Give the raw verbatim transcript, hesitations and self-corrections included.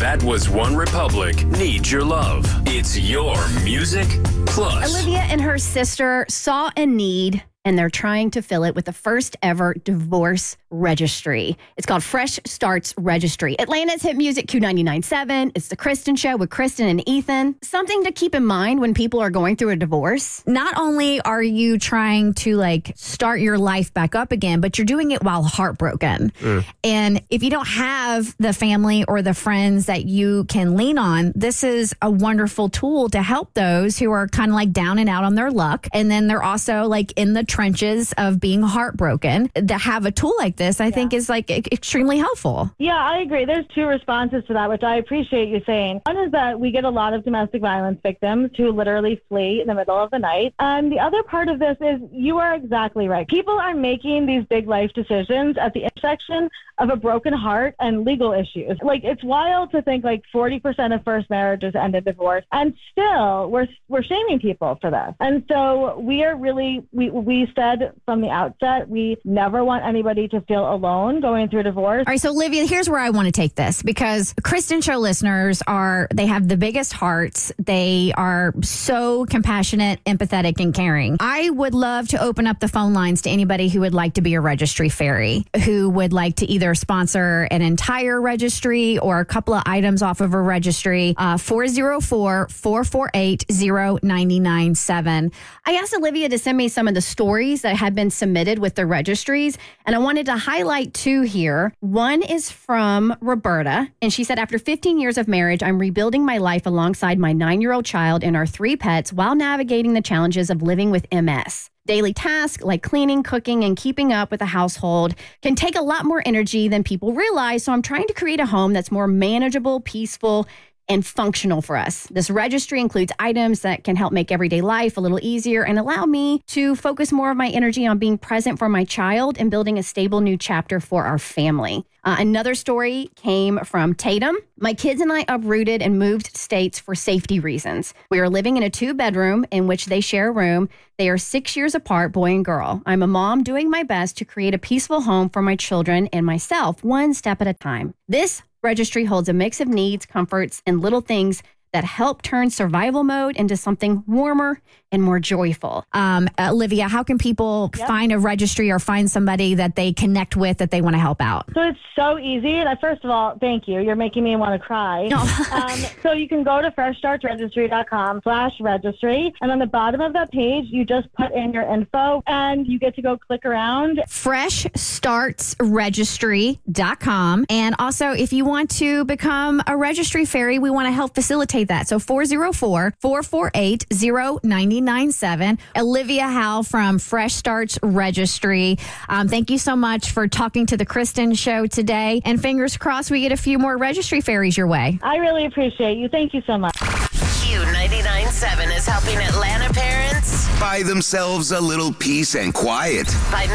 That Was One Republic. Need Your Love. It's your Music Plus. Olivia and her sister saw a need, and they're trying to fill it with the first ever divorce registry. It's called Fresh Starts Registry. Atlanta's hit music Q ninety-nine point seven. It's the Kristen Show with Kristen and Ethan. Something to keep in mind when people are going through a divorce. Not only are you trying to like start your life back up again, but you're doing it while heartbroken. Mm. And if you don't have the family or the friends that you can lean on, this is a wonderful tool to help those who are kind of like down and out on their luck. And then they're also like in the trenches of being heartbroken. To have a tool like this, I yeah. think is like extremely helpful. Yeah, I agree. There's two responses to that, which I appreciate you saying. One is that we get a lot of domestic violence victims who literally flee in the middle of the night. And the other part of this is you are exactly right. People are making these big life decisions at the intersection of a broken heart and legal issues. Like, it's wild to think like forty percent of first marriages end in divorce, and still we're we're shaming people for this. And so we are really, we we said from the outset, we never want anybody to feel alone going through divorce. All right, so Olivia, here's where I want to take this, because Kristen Show listeners are, they have the biggest hearts. They are so compassionate, empathetic, and caring. I would love to open up the phone lines to anybody who would like to be a registry fairy, who would like to either sponsor an entire registry or a couple of items off of a registry. uh, four oh four, four four eight, oh nine nine seven. I asked Olivia to send me some of the stories that had been submitted with the registries, and I wanted to highlight two here. One is from Roberta, and she said, after fifteen years of marriage, I'm rebuilding my life alongside my nine-year-old child and our three pets while navigating the challenges of living with M S. Daily tasks like cleaning, cooking, and keeping up with the household can take a lot more energy than people realize, so I'm trying to create a home that's more manageable, peaceful, and functional for us. This registry includes items that can help make everyday life a little easier and allow me to focus more of my energy on being present for my child and building a stable new chapter for our family. Uh, another story came from Tatum. My kids and I uprooted and moved states for safety reasons. We are living in a two-bedroom in which they share a room. They are six years apart, boy and girl. I'm a mom doing my best to create a peaceful home for my children and myself, one step at a time. This registry holds a mix of needs, comforts, and little things that help turn survival mode into something warmer and more joyful. Um, Olivia, how can people yep. find a registry or find somebody that they connect with that they want to help out? So it's so easy. And first of all, thank you. You're making me want to cry. No. um, so you can go to fresh starts registry dot com slash registry. And on the bottom of that page, you just put in your info and you get to go click around. fresh starts registry dot com. And also, if you want to become a registry fairy, we want to help facilitate that. So four oh four, four four eight, oh nine nine seven. Olivia Howe from Fresh Starts Registry. Um, thank you so much for talking to the Kristen Show today. And fingers crossed we get a few more registry fairies your way. I really appreciate you. Thank you so much. Q ninety-nine point seven is helping Atlanta parents buy themselves a little peace and quiet by